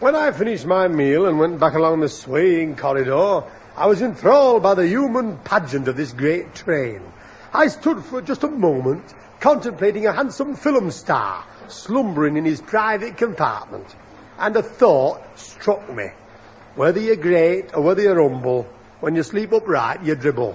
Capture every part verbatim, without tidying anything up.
When I finished my meal and went back along the swaying corridor, I was enthralled by the human pageant of this great train. I stood for just a moment, contemplating a handsome film star slumbering in his private compartment, and a thought struck me. Whether you're great or whether you're humble, when you sleep upright, you dribble.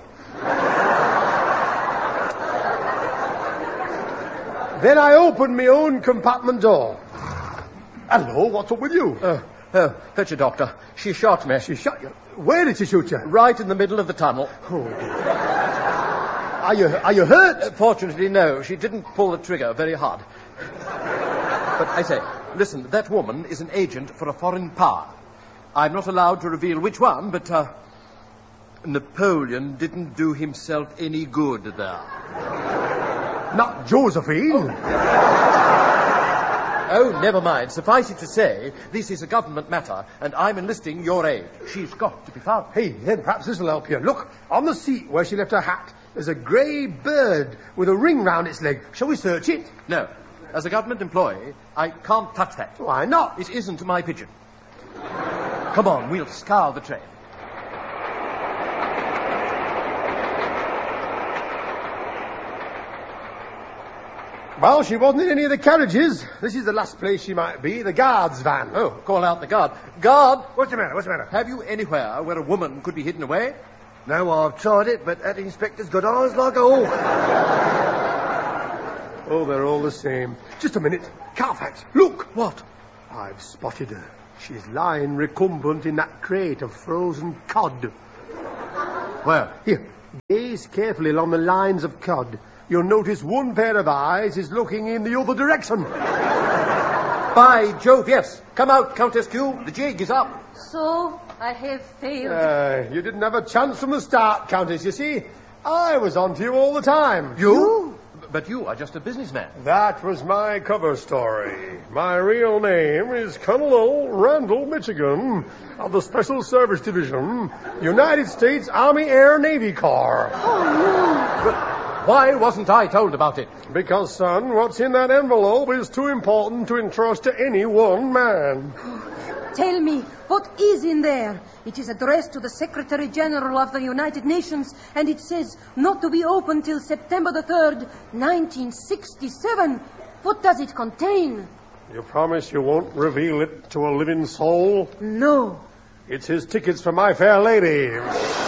Then I opened my own compartment door. Hello, what's up with you? Uh, uh, fetch a doctor. She shot me. She shot you? Where did she shoot you? Right in the middle of the tunnel. Oh, dear. Are you, are you hurt? Uh, fortunately, no. She didn't pull the trigger very hard. But I say, listen, that woman is an agent for a foreign power. I'm not allowed to reveal which one, but, uh, Napoleon didn't do himself any good there. Not Josephine? Oh, never mind. Suffice it to say, this is a government matter, and I'm enlisting your aid. She's got to be found. Hey, then perhaps this will help you. Look, on the seat where she left her hat, there's a grey bird with a ring round its leg. Shall we search it? No. As a government employee, I can't touch that. Why not? It isn't my pigeon. Come on, we'll scour the train. Well, she wasn't in any of the carriages. This is the last place she might be, the guard's van. Oh, call out the guard. Guard! What's the matter? What's the matter? Have you anywhere where a woman could be hidden away? No, I've tried it, but that inspector's got eyes like a hawk. Oh, they're all the same. Just a minute. Carfax, look! What? I've spotted her. She's lying recumbent in that crate of frozen cod. Where? Here, gaze carefully along the lines of cod. You'll notice one pair of eyes is looking in the other direction. By Jove, yes. Come out, Countess Q. The jig is up. So, I have failed. Uh, you didn't have a chance from the start, Countess, you see. I was on to you all the time. You? But you are just a businessman. That was my cover story. My real name is Colonel Randall Michigan of the Special Service Division, United States Army Air Navy Corps. Oh, no. But why wasn't I told about it? Because, son, what's in that envelope is too important to entrust to any one man. Tell me, what is in there? It is addressed to the Secretary General of the United Nations, and it says not to be opened till September the third, nineteen sixty-seven. What does it contain? You promise you won't reveal it to a living soul? No. It's his tickets for My Fair Lady.